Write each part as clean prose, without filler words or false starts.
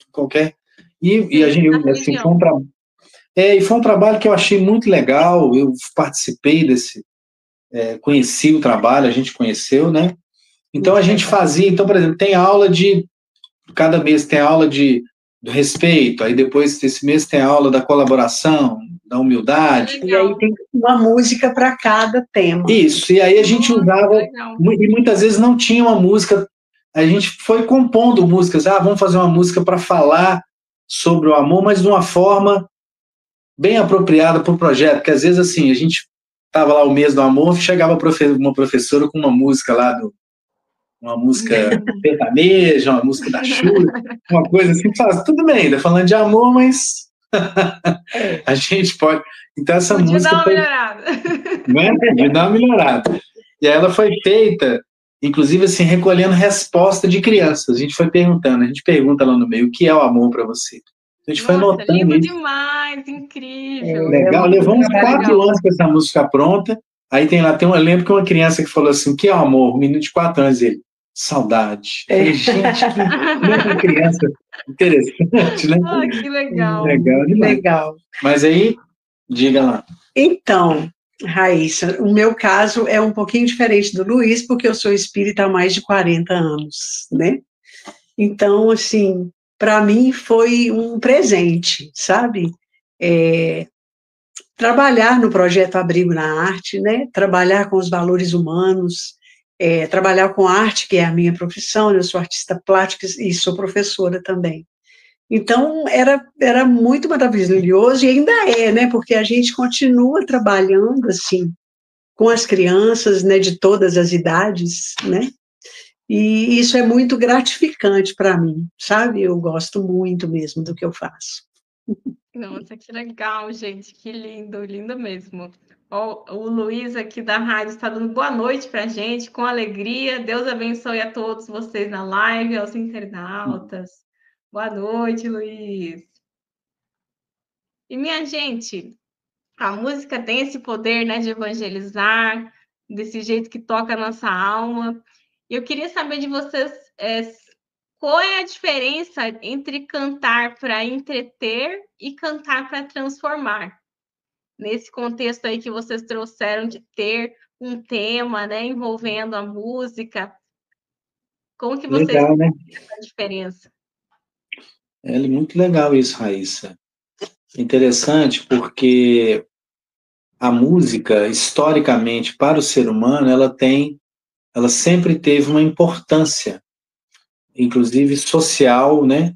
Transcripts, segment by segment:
qualquer... E a gente, na assim, religião. e foi um trabalho que eu achei muito legal, eu participei desse, conheci o trabalho, a gente conheceu, né? Então a gente fazia, então, por exemplo, tem aula de, cada mês tem aula do respeito, aí depois desse mês tem aula da colaboração, da humildade. E aí tem uma música para cada tema. Isso, e aí a gente usava, legal. e muitas vezes não tinha uma música, a gente foi compondo músicas, vamos fazer uma música para falar sobre o amor, mas de uma forma bem apropriada para o projeto, porque às vezes assim, a gente estava lá o mês do amor, chegava uma professora com uma música lá, uma música sertaneja, uma música da Xuxa, uma coisa assim, fala, tudo bem, ainda falando de amor, mas a gente pode... Então essa Podia música... dar uma melhorada. Né? Podia dar uma melhorada. E aí ela foi feita, inclusive assim, recolhendo resposta de crianças. A gente foi perguntando, a gente pergunta lá no meio, o que é o amor para você? A gente foi notando lindo isso. demais, incrível. Legal, levamos 4 anos para essa música pronta. Aí eu lembro que uma criança que falou assim, o que é o amor? Um menino de 4 anos, ele, saudade. Falei, gente, que criança interessante, né? Que legal. Legal demais. Legal. Mas aí, diga lá. Então, Raíssa, o meu caso é um pouquinho diferente do Luiz, porque eu sou espírita há mais de 40 anos, né? Então, assim, para mim foi um presente, sabe? Trabalhar no projeto Abrigo na Arte, né? Trabalhar com os valores humanos, trabalhar com arte, que é a minha profissão, eu sou artista plástica e sou professora também. Então, era muito maravilhoso, e ainda né? Porque a gente continua trabalhando, assim, com as crianças, né? De todas as idades, né? E isso é muito gratificante para mim, sabe? Eu gosto muito mesmo do que eu faço. Nossa, que legal, gente, que lindo, lindo mesmo. O Luiz aqui da rádio está dando boa noite para a gente, com alegria. Deus abençoe a todos vocês na live, aos internautas. Boa noite, Luiz. E minha gente, a música tem esse poder, né, de evangelizar, desse jeito que toca a nossa alma. E eu queria saber de vocês, qual é a diferença entre cantar para entreter e cantar para transformar? Nesse contexto aí que vocês trouxeram de ter um tema, né, envolvendo a música, como que vocês Legal, né? essa diferença? É muito legal isso, Raíssa. Interessante porque a música, historicamente, para o ser humano, ela sempre teve uma importância, inclusive social, né?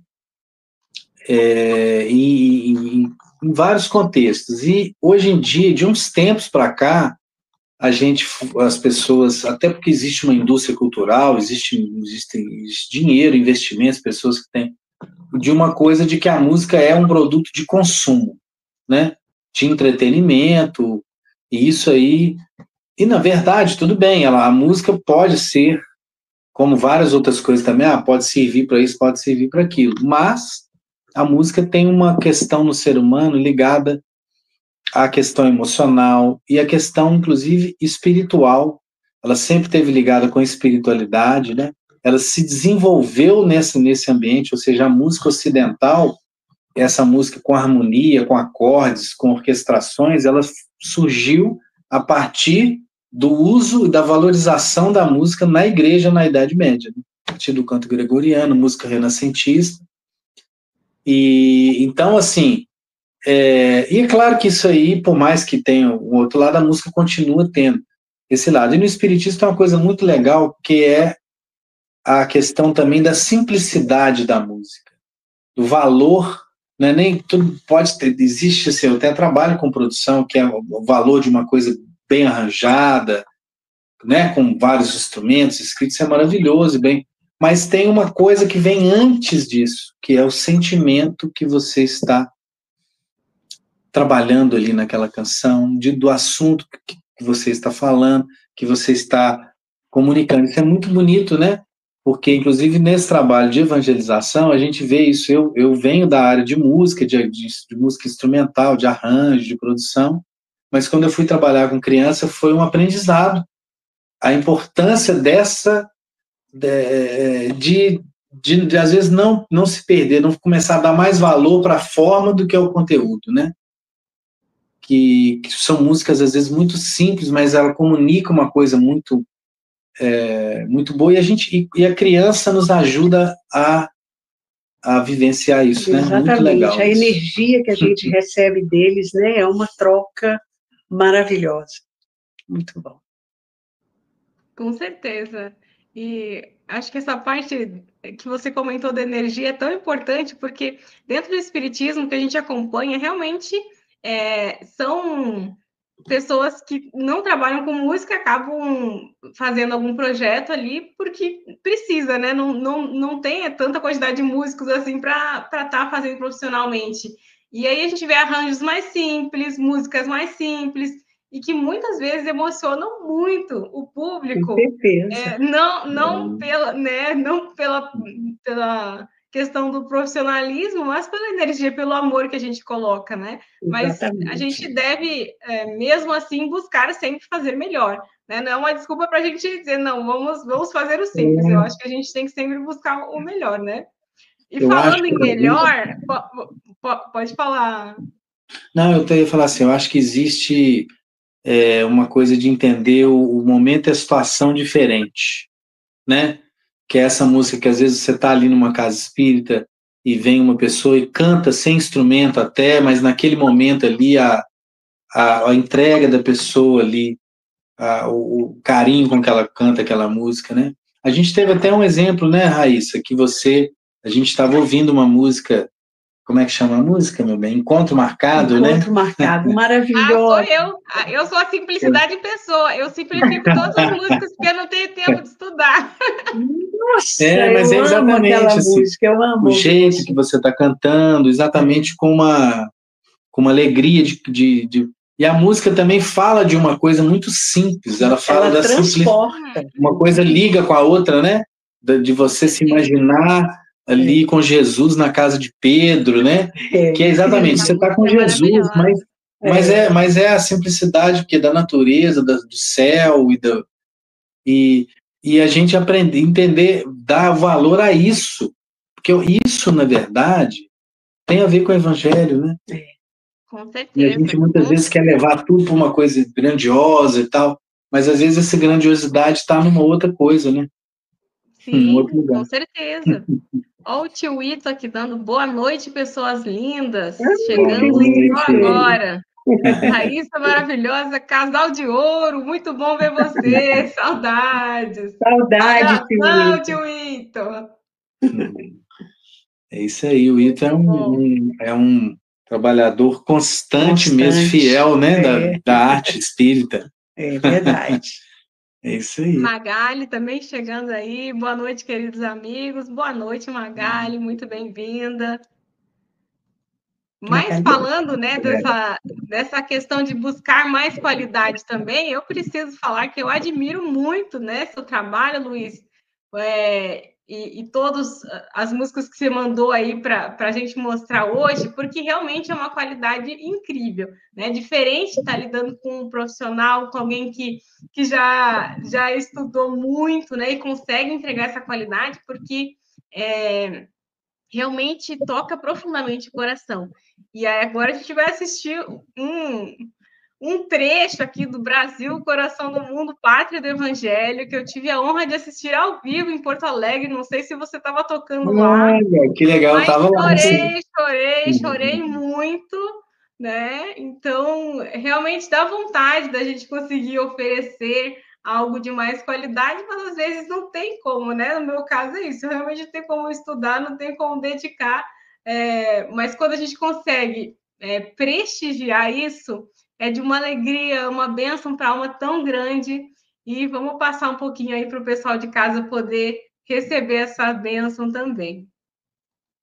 Em vários contextos. E hoje em dia, de uns tempos para cá, as pessoas, até porque existe uma indústria cultural, existe dinheiro, investimentos, pessoas que têm, de uma coisa de que a música é um produto de consumo, né? De entretenimento, e isso aí. E, na verdade, tudo bem, a música pode ser, como várias outras coisas também, pode servir para isso, pode servir para aquilo, mas a música tem uma questão no ser humano ligada à questão emocional e à questão, inclusive, espiritual. Ela sempre esteve ligada com a espiritualidade, né? Ela se desenvolveu nesse ambiente, ou seja, a música ocidental, essa música com harmonia, com acordes, com orquestrações, ela surgiu a partir do uso e da valorização da música na igreja na Idade Média, né? A partir do canto gregoriano, música renascentista. E então, assim, e é claro que isso aí, por mais que tenha o outro lado, a música continua tendo esse lado. E no espiritismo tem uma coisa muito legal, que é a questão também da simplicidade da música, do valor, né? Nem tudo pode ter, existe assim, eu até trabalho com produção, que é o valor de uma coisa bem arranjada, né? Com vários instrumentos escritos, isso é maravilhoso, bem, mas tem uma coisa que vem antes disso, que é o sentimento que você está trabalhando ali naquela canção, do assunto que você está falando, que você está comunicando. Isso é muito bonito, né? Porque, inclusive, nesse trabalho de evangelização, a gente vê isso. Eu venho da área de música, de música instrumental, de arranjo, de produção, mas quando eu fui trabalhar com criança, foi um aprendizado. A importância de às vezes não se perder, não começar a dar mais valor para a forma do que ao conteúdo, né? Que são músicas às vezes muito simples, mas ela comunica uma coisa muito muito boa, e a criança nos ajuda a vivenciar isso, né? Exatamente. Muito legal. A energia que a gente recebe deles, né, é uma troca maravilhosa. Muito bom. Com certeza. E acho que essa parte que você comentou da energia é tão importante, porque dentro do espiritismo que a gente acompanha, realmente são pessoas que não trabalham com música, acabam fazendo algum projeto ali porque precisa, né? Não tem tanta quantidade de músicos assim para estar fazendo profissionalmente. E aí a gente vê arranjos mais simples, músicas mais simples, e que muitas vezes emocionam muito o público. Com certeza. Não pela questão do profissionalismo, mas pela energia, pelo amor que a gente coloca, né? Mas a gente deve, mesmo assim, buscar sempre fazer melhor, né? Não é uma desculpa para a gente dizer, não, vamos fazer o simples. Eu acho que a gente tem que sempre buscar o melhor, né? E falando em melhor, pode falar. Não, eu ia falar assim, eu acho que existe uma coisa de entender o momento e a situação diferente, né? Que é essa música que às vezes você está ali numa casa espírita e vem uma pessoa e canta sem instrumento até, mas naquele momento ali a entrega da pessoa ali, o carinho com que ela canta aquela música, né? A gente teve até um exemplo, né, Raíssa, que a gente estava ouvindo uma música, como é que chama a música, meu bem? Encontro Marcado, né? Encontro Marcado, maravilhoso. Sou eu. Eu sou a simplicidade em pessoa. Eu simplifico todas as músicas porque eu não tenho tempo de estudar. Nossa, mas eu amo aquela assim, música, eu amo. O jeito que você está cantando, exatamente com uma alegria E a música também fala de uma coisa muito simples, ela fala da transporta. Uma coisa liga com a outra, né? De você se imaginar ali com Jesus na casa de Pedro, né? Que é exatamente, você está com Jesus, mas é a simplicidade que é da natureza, do céu e a gente entender, dar valor a isso, porque isso, na verdade, tem a ver com o evangelho, né? Com certeza. E a gente muitas vezes quer levar tudo para uma coisa grandiosa e tal, mas às vezes essa grandiosidade está numa outra coisa, né? Sim, outro lugar. Com certeza. Olha o tio Ito aqui dando boa noite, pessoas lindas. Chegando só agora. Raíssa maravilhosa, casal de ouro, muito bom ver você. Saudades. Saudades, tio Ito. É isso aí, o Ito é um trabalhador constante mesmo, fiel, né, da arte espírita. É verdade. É isso aí. Magali também chegando aí. Boa noite, queridos amigos. Boa noite, Magali. Muito bem-vinda. Mas falando, né, dessa questão de buscar mais qualidade também, eu preciso falar que eu admiro muito, né, seu trabalho, Luiz, e todas as músicas que você mandou aí para a gente mostrar hoje, porque realmente é uma qualidade incrível, né? Diferente de estar lidando com um profissional, com alguém que já estudou muito, né, e consegue entregar essa qualidade, porque realmente toca profundamente o coração. E aí agora a gente vai assistir um trecho aqui do Brasil, Coração do Mundo, Pátria do Evangelho, que eu tive a honra de assistir ao vivo em Porto Alegre. Não sei se você estava tocando lá. Que legal, estava lá. Chorei muito, né? Então, realmente dá vontade da gente conseguir oferecer algo de mais qualidade, mas às vezes não tem como, né? No meu caso é isso, eu realmente não tenho como estudar, não tenho como dedicar, mas quando a gente consegue prestigiar isso, é de uma alegria, uma bênção para a alma tão grande, e vamos passar um pouquinho aí para o pessoal de casa poder receber essa bênção também.